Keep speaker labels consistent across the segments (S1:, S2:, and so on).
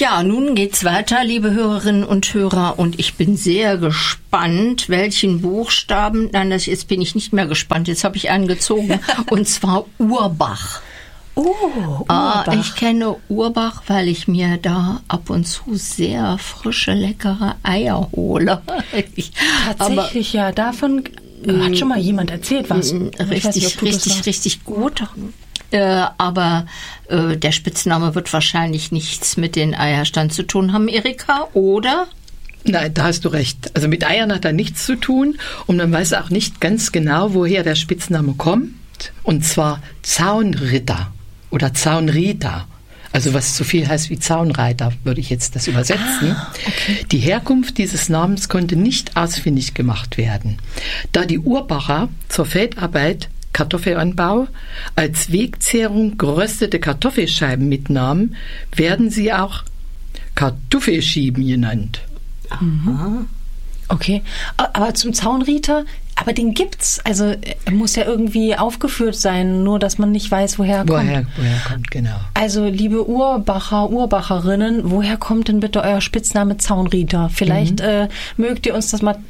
S1: Ja, nun geht's weiter, liebe Hörerinnen und Hörer, und ich bin sehr gespannt, welchen Buchstaben, jetzt bin ich nicht mehr gespannt, jetzt habe ich einen gezogen, und zwar Urbach.
S2: Urbach.
S1: Ich kenne Urbach, weil ich mir da ab und zu sehr frische, leckere Eier hole.
S2: Tatsächlich, ja, davon hat schon mal jemand erzählt, was.
S1: Richtig gut. Aber der Spitzname wird wahrscheinlich nichts mit den Eierstand zu tun haben, Erika, oder?
S3: Nein, da hast du recht. Also mit Eiern hat er nichts zu tun und man weiß auch nicht ganz genau, woher der Spitzname kommt. Und zwar Zaunritter oder Zaunrita. Also was so viel heißt wie Zaunreiter, würde ich jetzt das übersetzen.
S2: Okay.
S3: Die Herkunft dieses Namens konnte nicht ausfindig gemacht werden, da die Urbacher zur Feldarbeit Kartoffelanbau als Wegzehrung geröstete Kartoffelscheiben mitnahmen, werden sie auch Kartoffelschieben genannt.
S2: Aha. Okay, aber zum Zaunrieter, aber den gibt's, also muss ja irgendwie aufgeführt sein, nur dass man nicht weiß, woher er kommt.
S3: Woher kommt, genau.
S2: Also liebe Urbacher, Urbacherinnen, woher kommt denn bitte euer Spitzname Zaunrieter? Vielleicht mögt ihr uns das mal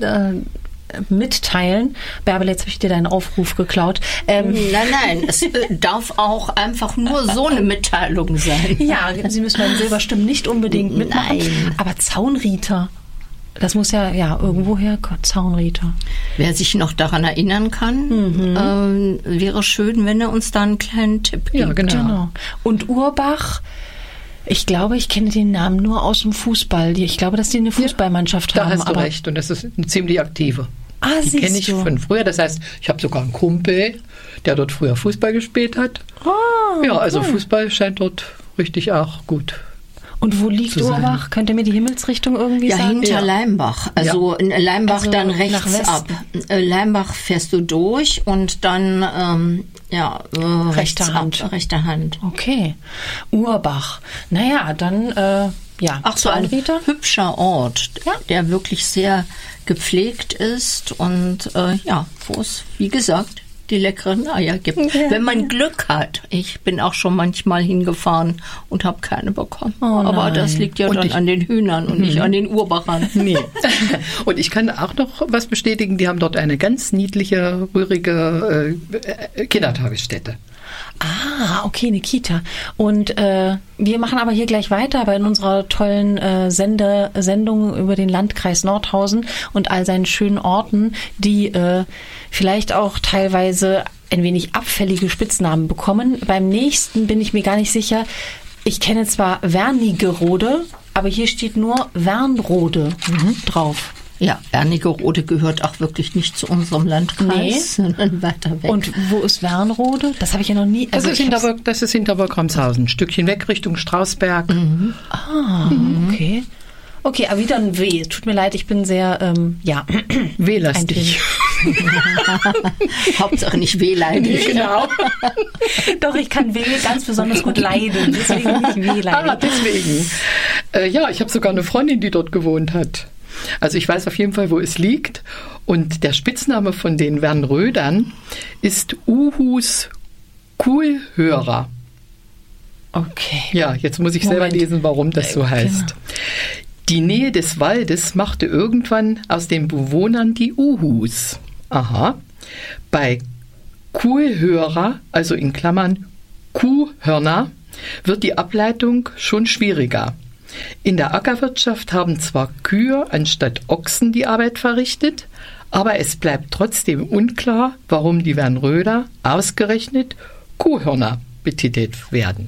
S2: mitteilen. Bärbel, jetzt habe ich dir deinen Aufruf geklaut.
S1: Nein, es darf auch einfach nur so eine Mitteilung sein.
S2: Ja, Sie müssen beim Silberstimmen nicht unbedingt mitmachen.
S1: Nein.
S2: Aber Zaunrieter, das muss ja irgendwoher Zaunrieter.
S1: Wer sich noch daran erinnern kann, wäre schön, wenn er uns da einen kleinen Tipp gibt.
S3: Ja, genau.
S2: Und Urbach, ich glaube, ich kenne den Namen nur aus dem Fußball. Ich glaube, dass die eine Fußballmannschaft haben.
S3: Da hast du recht und das ist eine ziemlich aktive. Die kenne ich von früher. Das heißt, ich habe sogar einen Kumpel, der dort früher Fußball gespielt hat. Ja, also cool. Fußball scheint dort richtig auch gut.
S2: Und wo liegt Urbach? Könnt ihr mir die Himmelsrichtung irgendwie sagen?
S1: Hinter Leimbach. Also in Leimbach
S2: also
S1: dann rechts ab. Leimbach fährst du durch und dann
S2: rechte
S1: Hand.
S2: Okay. Urbach. Naja, dann
S1: Ach so, ein hübscher Ort, der wirklich sehr gepflegt ist und wo es, wie gesagt, die leckeren Eier gibt. Wenn man Glück hat. Ich bin auch schon manchmal hingefahren und habe keine bekommen. Aber das liegt ja dann an den Hühnern und nicht an den Urbachern.
S3: Nee. Und ich kann auch noch was bestätigen. Die haben dort eine ganz niedliche, rührige Kindertagesstätte.
S2: Ah, okay, eine Kita. Und wir machen aber hier gleich weiter, aber in unserer tollen Sendung über den Landkreis Nordhausen und all seinen schönen Orten, die vielleicht auch teilweise ein wenig abfällige Spitznamen bekommen. Beim nächsten bin ich mir gar nicht sicher. Ich kenne zwar Wernigerode, aber hier steht nur Wernrode drauf.
S1: Ja, Wernigerode gehört auch wirklich nicht zu unserem Landkreis, sondern weiter weg.
S2: Und wo ist Wernrode? Das habe ich ja noch nie.
S3: Also das ist Hinterburg-Ramshausen, ein Stückchen weg Richtung Strausberg.
S2: Okay. Okay, aber wieder ein W. Tut mir leid, ich bin sehr,
S3: wehlastig.
S1: Hauptsache nicht wehleidig.
S3: Genau.
S2: Doch, ich kann W ganz besonders gut leiden. Deswegen nicht wehleidig.
S3: Deswegen. Ich habe sogar eine Freundin, die dort gewohnt hat. Also ich weiß auf jeden Fall, wo es liegt. Und der Spitzname von den Wernrödern ist Uhus Kuhlhörer.
S2: Okay.
S3: Ja, jetzt muss ich selber lesen, warum das so heißt. Genau. Die Nähe des Waldes machte irgendwann aus den Bewohnern die Uhus. Aha. Bei Kuhlhörer, also in Klammern Kuhhörner, wird die Ableitung schon schwieriger. In der Ackerwirtschaft haben zwar Kühe anstatt Ochsen die Arbeit verrichtet, aber es bleibt trotzdem unklar, warum die Wernröder ausgerechnet Kuhhörner betitelt werden.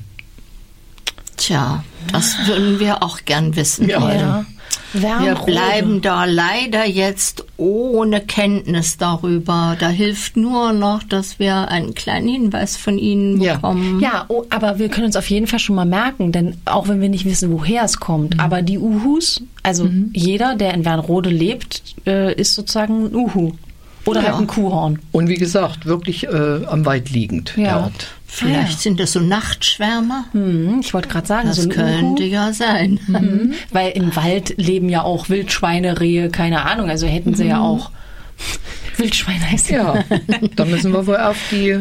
S1: Tja, das würden wir auch gern wissen.
S2: Ja.
S1: Wir bleiben da leider jetzt ohne Kenntnis darüber. Da hilft nur noch, dass wir einen kleinen Hinweis von Ihnen bekommen.
S2: Ja, aber wir können uns auf jeden Fall schon mal merken, denn auch wenn wir nicht wissen, woher es kommt, aber die Uhus, also jeder, der in Wernrode lebt, ist sozusagen ein Uhu. Oder halt ein Kuhhorn.
S3: Und wie gesagt, wirklich am Wald liegend, der Ort.
S1: Vielleicht sind das so Nachtschwärmer.
S2: Ich wollte gerade sagen,
S1: das
S2: so ein
S1: könnte ja sein.
S2: Weil im Wald leben ja auch Wildschweine, Rehe, keine Ahnung. Also hätten sie ja auch Wildschweine heißt
S3: ja. Da müssen wir wohl auf die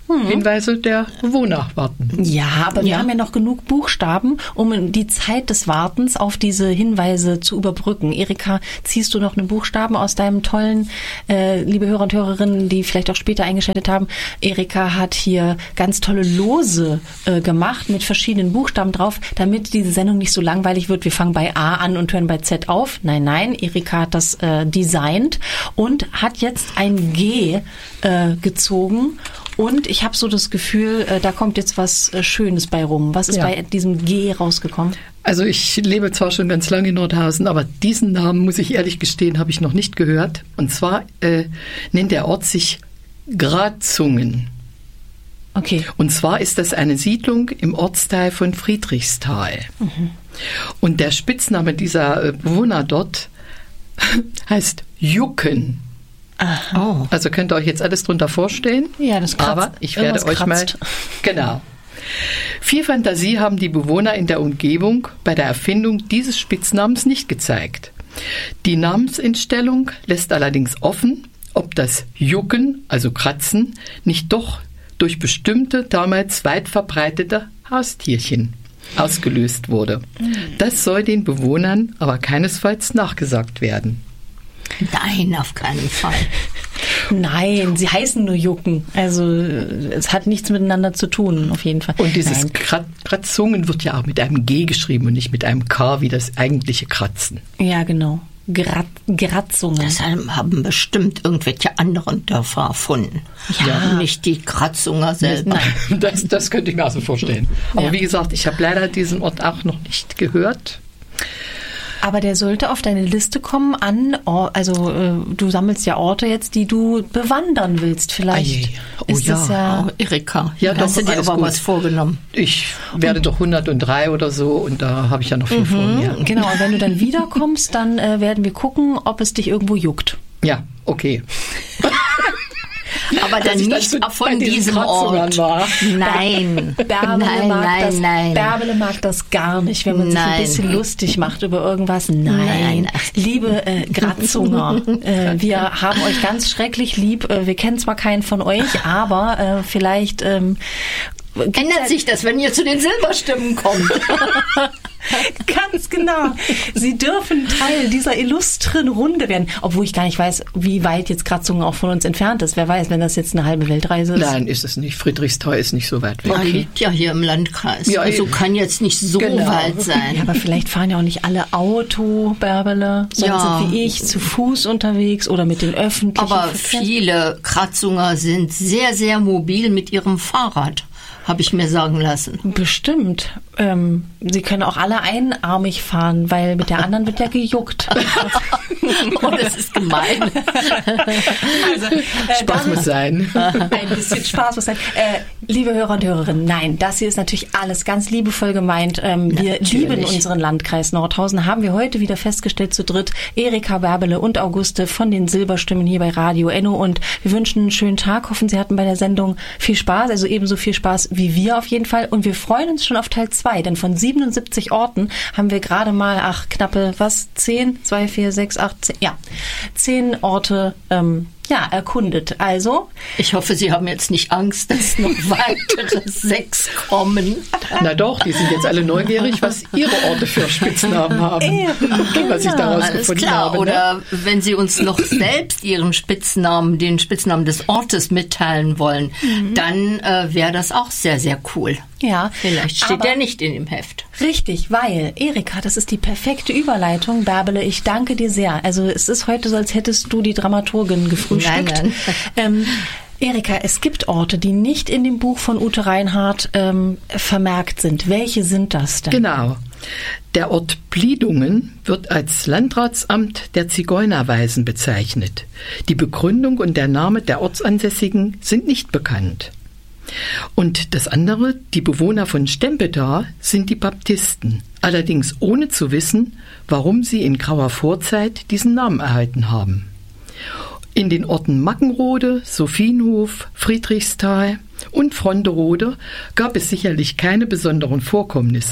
S3: Hinweise der Bewohner warten.
S2: Ja, aber wir haben ja noch genug Buchstaben, um die Zeit des Wartens auf diese Hinweise zu überbrücken. Erika, ziehst du noch einen Buchstaben aus deinem tollen, liebe Hörer und Hörerinnen, die vielleicht auch später eingeschaltet haben? Erika hat hier ganz tolle Lose gemacht mit verschiedenen Buchstaben drauf, damit diese Sendung nicht so langweilig wird. Wir fangen bei A an und hören bei Z auf. Nein, Erika hat das designt und hat jetzt ein G gezogen. Und ich habe so das Gefühl, da kommt jetzt was Schönes bei rum. Was ist bei diesem G rausgekommen?
S3: Also ich lebe zwar schon ganz lange in Nordhausen, aber diesen Namen, muss ich ehrlich gestehen, habe ich noch nicht gehört. Und zwar nennt der Ort sich Gratzungen.
S2: Okay.
S3: Und zwar ist das eine Siedlung im Ortsteil von Friedrichsthal. Und der Spitzname dieser Bewohner dort heißt Jucken.
S2: Aha.
S3: Also könnt ihr euch jetzt alles drunter vorstellen.
S2: Ja, das kratzt.
S3: Aber ich werde euch mal... Genau. Viel Fantasie haben die Bewohner in der Umgebung bei der Erfindung dieses Spitznamens nicht gezeigt. Die Namensentstellung lässt allerdings offen, ob das Jucken, also Kratzen, nicht doch durch bestimmte, damals weit verbreitete Haustierchen ausgelöst wurde. Das soll den Bewohnern aber keinesfalls nachgesagt werden.
S1: Nein, auf keinen Fall.
S2: Nein, sie heißen nur Jucken. Also es hat nichts miteinander zu tun, auf jeden Fall.
S3: Und dieses Kratzungen wird ja auch mit einem G geschrieben und nicht mit einem K wie das eigentliche Kratzen.
S2: Ja, genau. Gratzungen.
S1: Das haben bestimmt irgendwelche anderen Dörfer erfunden.
S2: Ja.
S1: Nicht die Kratzunger selber.
S3: Nein, das könnte ich mir also vorstellen. Aber wie gesagt, ich habe leider diesen Ort auch noch nicht gehört.
S2: Aber der sollte auf deine Liste kommen du sammelst ja Orte jetzt, die du bewandern willst. Vielleicht ist das ja...
S1: Erika,
S3: ja,
S1: hast du dir aber was vorgenommen?
S3: Ich werde doch 103 oder so und da habe ich ja noch viel vor mir.
S2: Genau, und wenn du dann wiederkommst, dann werden wir gucken, ob es dich irgendwo juckt.
S3: Ja, okay.
S1: Aber dann nicht von diesem Ort. Nein.
S2: Bärbele mag das gar nicht, wenn man sich ein bisschen lustig macht über irgendwas. Nein. Liebe Gratzunger, wir haben euch ganz schrecklich lieb. Wir kennen zwar keinen von euch, aber vielleicht...
S1: ändert sich das, wenn ihr zu den Silberstimmen kommt.
S2: Ganz genau. Sie dürfen Teil dieser illustren Runde werden. Obwohl ich gar nicht weiß, wie weit jetzt Kratzungen auch von uns entfernt ist. Wer weiß, wenn das jetzt eine halbe Weltreise ist.
S3: Nein, ist es nicht. Friedrichsthal ist nicht so weit weg.
S1: Okay. Liegt ja hier im Landkreis. Ja, also kann jetzt nicht so weit sein.
S2: Ja, aber vielleicht fahren ja auch nicht alle Auto, Bärbele, sondern sind wie ich zu Fuß unterwegs oder mit den öffentlichen.
S1: Aber viele Kratzunger sind sehr, sehr mobil mit ihrem Fahrrad. Habe ich mir sagen lassen.
S2: Bestimmt. Sie können auch alle einarmig fahren, weil mit der anderen wird ja gejuckt.
S1: Oh, das ist gemein.
S2: Also,
S3: Spaß muss sein.
S2: Ein bisschen Spaß muss sein. Liebe Hörer und Hörerinnen, nein, das hier ist natürlich alles ganz liebevoll gemeint. Wir lieben unseren Landkreis Nordhausen. Haben wir heute wieder festgestellt zu dritt. Erika, Bärbele und Auguste von den Silberstimmen hier bei Radio Enno. Und wir wünschen einen schönen Tag. Hoffen, Sie hatten bei der Sendung viel Spaß. Also ebenso viel Spaß wie wir auf jeden Fall. Und wir freuen uns schon auf Teil 2, denn von 77 Orten haben wir gerade mal, knappe, 10? 2, 4, 6, 8, 10, 10 Orte erkundet. Also.
S1: Ich hoffe, Sie haben jetzt nicht Angst, dass noch weitere 6 kommen.
S3: Na doch, die sind jetzt alle neugierig, was ihre Orte für Spitznamen haben. Was ich daraus gefunden habe.
S1: Oder wenn Sie uns noch selbst Ihren Spitznamen, den Spitznamen des Ortes mitteilen wollen, dann wäre das auch sehr, sehr cool.
S2: Ja.
S1: Vielleicht steht der nicht in dem Heft.
S2: Richtig, weil, Erika, das ist die perfekte Überleitung. Bärbele, ich danke dir sehr. Also es ist heute so, als hättest du die Dramaturgin gefrühstückt.
S1: Nein.
S2: Erika, es gibt Orte, die nicht in dem Buch von Ute Reinhardt vermerkt sind. Welche sind das denn?
S3: Genau. Der Ort Bliedungen wird als Landratsamt der Zigeunerweisen bezeichnet. Die Begründung und der Name der Ortsansässigen sind nicht bekannt. Und das andere, die Bewohner von Stempetar sind die Baptisten, allerdings ohne zu wissen, warum sie in grauer Vorzeit diesen Namen erhalten haben. In den Orten Mackenrode, Sophienhof, Friedrichsthal und Fronderode gab es sicherlich keine besonderen Vorkommnisse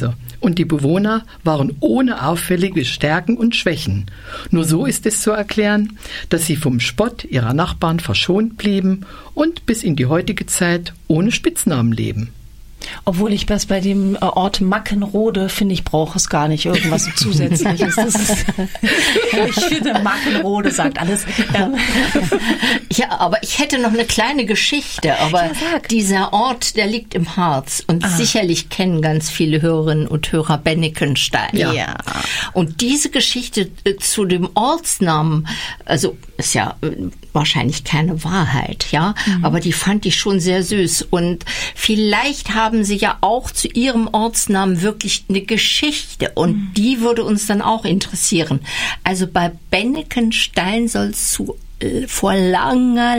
S3: und die Bewohner waren ohne auffällige Stärken und Schwächen. Nur so ist es zu erklären, dass sie vom Spott ihrer Nachbarn verschont blieben und bis in die heutige Zeit ohne Spitznamen leben.
S2: Obwohl ich das bei dem Ort Mackenrode finde, ich brauche es gar nicht, irgendwas Zusätzliches. Ich finde, Mackenrode sagt alles.
S1: Ja, aber ich hätte noch eine kleine Geschichte. Aber dieser Ort, der liegt im Harz. Und sicherlich kennen ganz viele Hörerinnen und Hörer Bennekenstein.
S2: Ja.
S1: Und diese Geschichte zu dem Ortsnamen, also ist ja wahrscheinlich keine Wahrheit, ja, aber die fand ich schon sehr süß. Und vielleicht haben Sie ja auch zu Ihrem Ortsnamen wirklich eine Geschichte und die würde uns dann auch interessieren. Also bei Bennekenstein soll es vor langer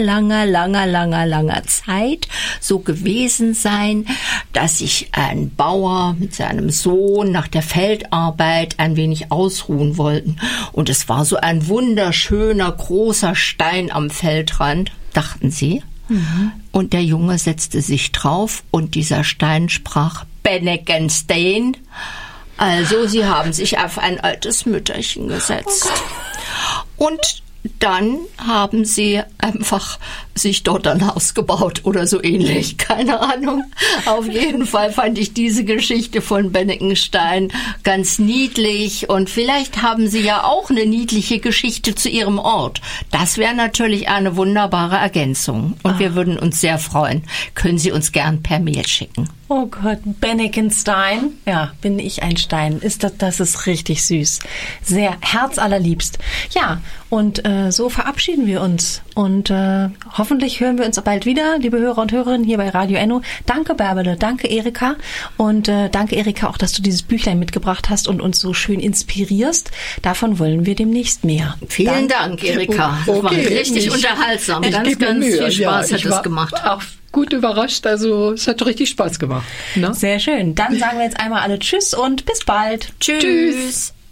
S1: Zeit so gewesen sein, dass sich ein Bauer mit seinem Sohn nach der Feldarbeit ein wenig ausruhen wollten. Und es war so ein wunderschöner, großer Stein am Feldrand, dachten sie. Und der Junge setzte sich drauf und dieser Stein sprach Bennekenstein. Also sie haben sich auf ein altes Mütterchen gesetzt. Und dann haben sie einfach sich dort ein Haus gebaut oder so ähnlich. Keine Ahnung. Auf jeden Fall fand ich diese Geschichte von Bennekenstein ganz niedlich. Und vielleicht haben Sie ja auch eine niedliche Geschichte zu Ihrem Ort. Das wäre natürlich eine wunderbare Ergänzung. Und wir würden uns sehr freuen. Können Sie uns gern per Mail schicken.
S2: Oh Gott, Bennekenstein. Ja, bin ich ein Stein. Das ist richtig süß. Sehr herzallerliebst. Ja, und so verabschieden wir uns. Und hoffentlich hören wir uns bald wieder, liebe Hörer und Hörerinnen, hier bei Radio Enno. Danke, Bärbele. Danke, Erika. Und danke, Erika, auch, dass du dieses Büchlein mitgebracht hast und uns so schön inspirierst. Davon wollen wir demnächst mehr.
S1: Vielen Dank, Erika. Das war richtig unterhaltsam. Ganz viel Spaß hat es gemacht.
S3: Auch gut überrascht, also es hat richtig Spaß gemacht. Ne?
S2: Sehr schön. Dann sagen wir jetzt einmal alle Tschüss und bis bald.
S1: Tschüss.